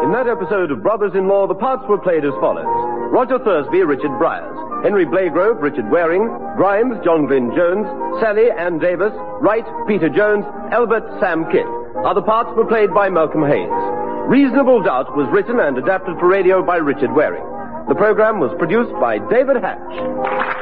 In that episode of Brothers-in-Law, the parts were played as follows. Roger Thursby, Richard Bryars. Henry Blagrove, Richard Waring. Grimes, John Glyn Jones. Sally, Ann Davis. Wright, Peter Jones. Albert, Sam Kidd. Other parts were played by Malcolm Hayes. Reasonable Doubt was written and adapted for radio by Richard Waring. The program was produced by David Hatch.